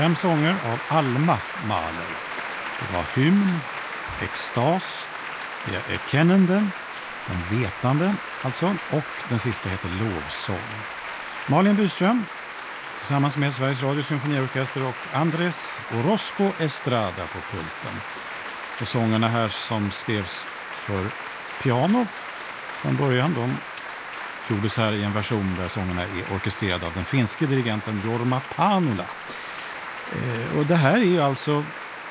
5 sånger av Alma Mahler. Det var hymn, extas, erkännanden, den vetande alltså, och den sista heter lovsång. Malin Byström tillsammans med Sveriges Radio Symfoniorkester och Andres Orozco Estrada på pulten. Och sångerna här som skrevs för piano från början, de gjordes här i en version där sångerna är orkestrerade av den finske dirigenten Jorma Panula. Och det här är ju alltså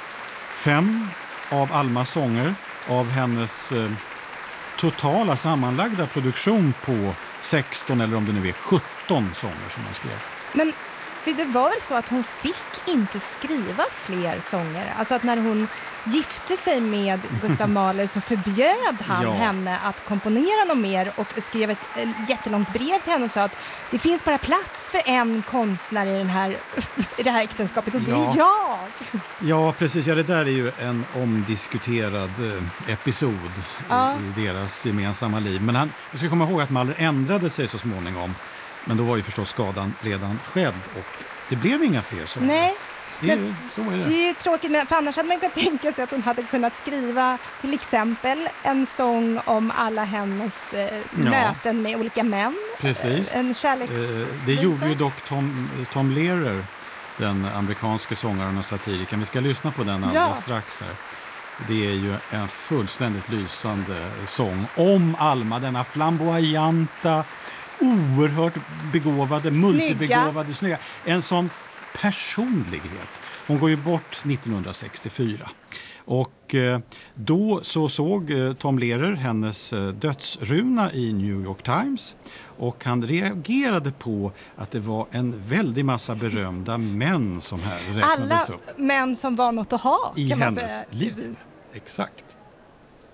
5 av Almas sånger av hennes totala sammanlagda produktion på 16 eller om det nu är 17 sånger som hon skrev. Men det var väl så att hon fick inte skriva fler sånger? Alltså att när hon gifte sig med Gustav Mahler så förbjöd han henne att komponera något mer och skrev ett jättelångt brev till henne och sa att det finns bara plats för en konstnär i det här äktenskapet och det är jag. Ja, precis. Ja, det där är ju en omdiskuterad episod i deras gemensamma liv. Men jag ska komma ihåg att Mahler ändrade sig så småningom. Men då var ju förstås skadan redan skedd och det blev inga fler sånger. Nej, så är det. Det är ju tråkigt, för annars hade man kunnat tänka sig att hon hade kunnat skriva till exempel en sång om alla hennes möten med olika män. Precis. En det gjorde ju dock Tom Lehrer, den amerikanske sångaren och satirikern. Vi ska lyssna på den alldeles strax här. Det är ju en fullständigt lysande sång om Alma, denna flamboyanta, oerhört begåvade, multibegåvade, snygga. En sån personlighet. Hon går ju bort 1964. Och då så såg Tom Lehrer hennes dödsruna i New York Times. Och han reagerade på att det var en väldig massa berömda män som här räknades upp. Alla män som var något att ha, i kan man hennes säga. liv. Exakt.